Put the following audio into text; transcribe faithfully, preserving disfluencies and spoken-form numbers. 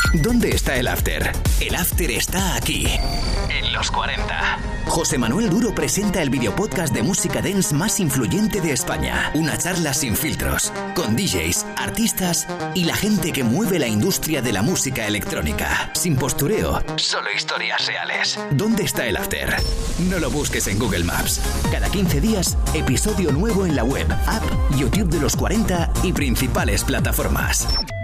¿Dónde está el after? El after está aquí, en los cuarenta. José Manuel Duro presenta el videopodcast de música dance más influyente de España. Una charla sin filtros, con D Js, artistas y la gente que mueve la industria de la música electrónica. Sin postureo, solo historias reales. ¿Dónde está el after? No lo busques en Google Maps. Cada quince días, episodio nuevo en la web, app, YouTube de los cuarenta y principales plataformas.